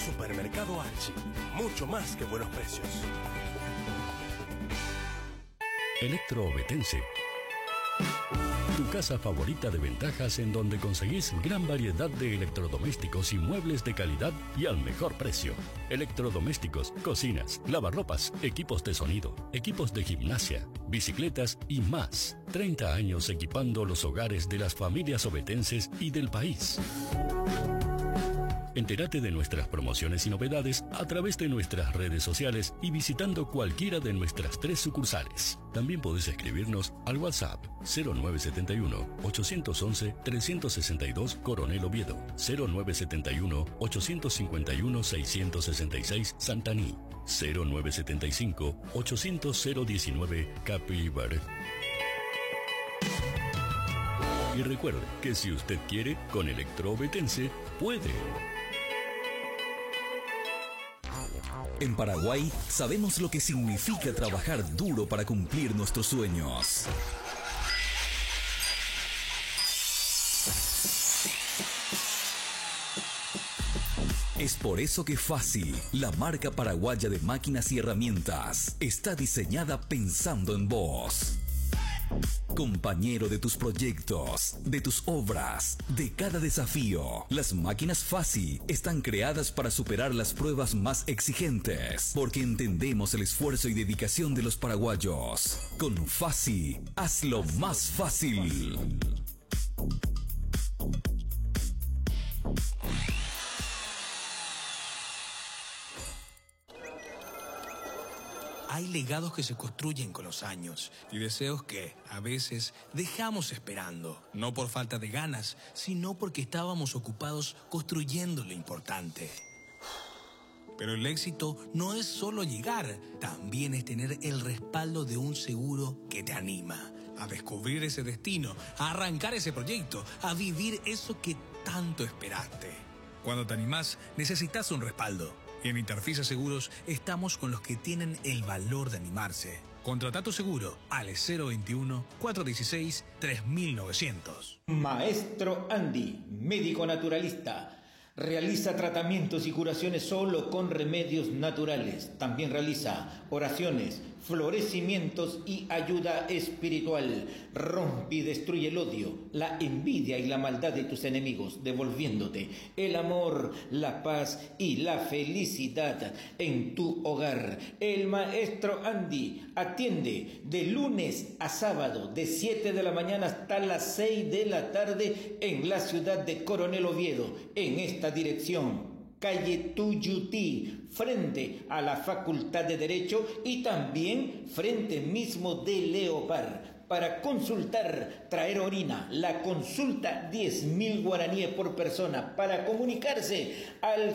Supermercado Archie, mucho más que buenos precios. Electroovetense. Tu casa favorita de ventajas en donde conseguís gran variedad de electrodomésticos y muebles de calidad y al mejor precio. Electrodomésticos, cocinas, lavarropas, equipos de sonido, equipos de gimnasia, bicicletas y más. 30 años equipando los hogares de las familias ovetenses y del país. Entérate de nuestras promociones y novedades a través de nuestras redes sociales y visitando cualquiera de nuestras 3 sucursales. También podés escribirnos al WhatsApp 0971-811-362 Coronel Oviedo, 0971-851-666 Santaní, 0975-800-019 Capíbar. Y recuerde que si usted quiere, con Electroovetense puede. En Paraguay sabemos lo que significa trabajar duro para cumplir nuestros sueños. Es por eso que Fácil, la marca paraguaya de máquinas y herramientas, está diseñada pensando en vos. Compañero de tus proyectos, de tus obras, de cada desafío. Las máquinas Fácil están creadas para superar las pruebas más exigentes, porque entendemos el esfuerzo y dedicación de los paraguayos. Con Fácil, hazlo más fácil. Hay legados que se construyen con los años y deseos que, a veces, dejamos esperando. No por falta de ganas, sino porque estábamos ocupados construyendo lo importante. Pero el éxito no es solo llegar, también es tener el respaldo de un seguro que te anima a descubrir ese destino, a arrancar ese proyecto, a vivir eso que tanto esperaste. Cuando te animás, necesitas un respaldo. Y en Interfisa Seguros estamos con los que tienen el valor de animarse. Contrata tu seguro al 021-416-3900. Maestro Andy, médico naturalista. Realiza tratamientos y curaciones solo con remedios naturales. También realiza oraciones, florecimientos y ayuda espiritual. Rompe y destruye el odio, la envidia y la maldad de tus enemigos, devolviéndote el amor, la paz y la felicidad en tu hogar. El Maestro Andy atiende de lunes a sábado, de 7 de la mañana hasta las 6 de la tarde en la ciudad de Coronel Oviedo, en esta dirección: calle Tuyutí, frente a la Facultad de Derecho y también frente mismo de Leopard. Para consultar, traer orina, la consulta 10.000 guaraníes por persona. Para comunicarse al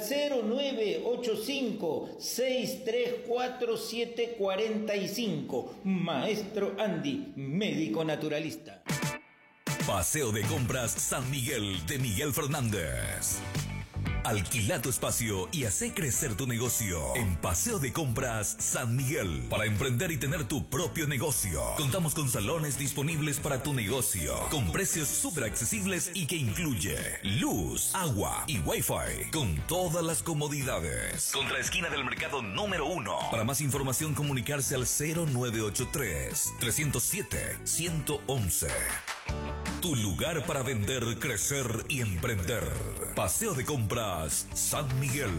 0985-634745. Maestro Andy, médico naturalista. Paseo de Compras San Miguel de Miguel Fernández. Alquila tu espacio y hace crecer tu negocio en Paseo de Compras San Miguel. Para emprender y tener tu propio negocio, contamos con salones disponibles para tu negocio, con precios súper accesibles y que incluye luz, agua y wifi, con todas las comodidades. Contra la esquina del mercado número 1. Para más información, comunicarse al 0983-307-111. Tu lugar para vender, crecer y emprender. Paseo de Compras San Miguel.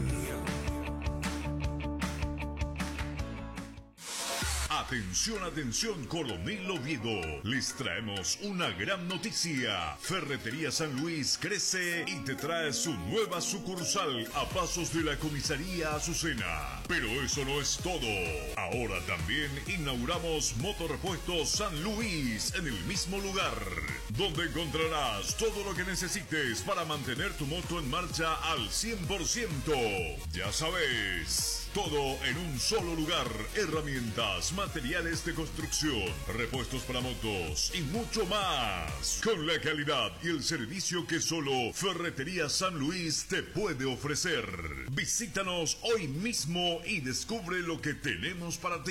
Atención, atención, Coronel Oviedo. Les traemos una gran noticia. Ferretería San Luis crece y te trae su nueva sucursal a pasos de la comisaría Azucena. Pero eso no es todo. Ahora también inauguramos Motorrepuestos San Luis en el mismo lugar, donde encontrarás todo lo que necesites para mantener tu moto en marcha al 100%. Ya sabes, todo en un solo lugar. Herramientas, materiales de construcción, repuestos para motos y mucho más, con la calidad y el servicio que solo Ferretería San Luis te puede ofrecer. Visítanos hoy mismo y descubre lo que tenemos para ti.